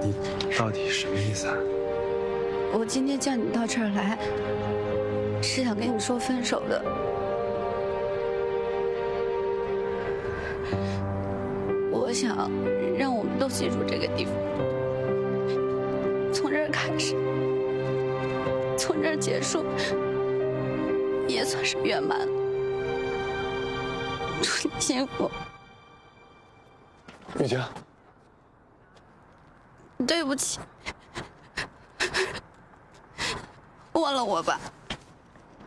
你到底什么意思啊？ 我今天叫你到这儿来，是想跟你说分手的。我想让我们都记住这个地方，从这儿开始，从这儿结束，也算是圆满了。祝你幸福。 玉晶， 对不起，忘了我吧。